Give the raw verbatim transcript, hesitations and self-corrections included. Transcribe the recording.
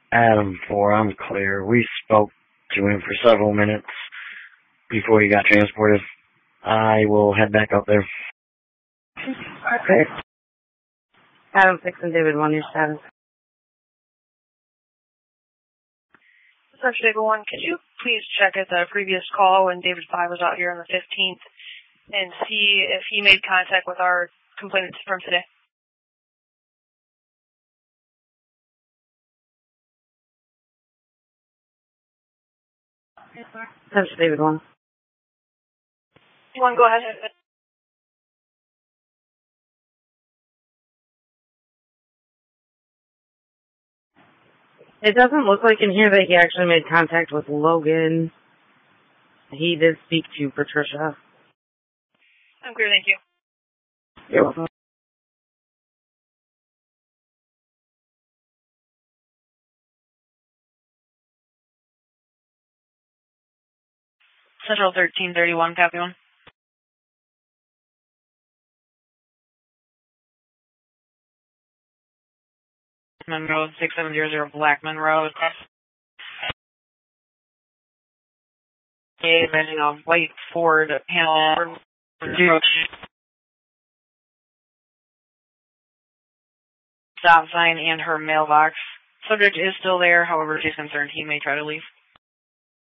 Adam four, I'm clear. We spoke to him for several minutes before he got transported. I will head back up there. Okay. Adam six and David one, your status. Search David one, could you please check at the previous call when David five was out here on the fifteenth and see if he made contact with our complainants from today? Search David one. One, go ahead. It doesn't look like in here that he actually made contact with Logan. He did speak to Patricia. I'm clear, thank you. You're welcome. Central thirteen thirty-one, copy one. Blackman Road, six seven zero zero Blackman Road. Imaging a white Ford panel. Zero. Stop sign and her mailbox. Subject is still there, however, she's concerned he may try to leave.